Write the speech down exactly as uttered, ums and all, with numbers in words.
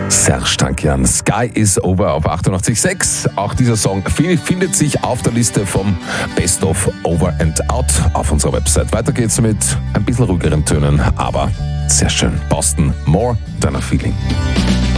Serge Tankian, Sky is Over auf achtundachtzig Komma sechs. Auch dieser Song findet sich auf der Liste vom Best of Over and Out auf unserer Website. Weiter geht's mit ein bisschen ruhigeren Tönen, aber sehr schön. Boston, More Than a Feeling.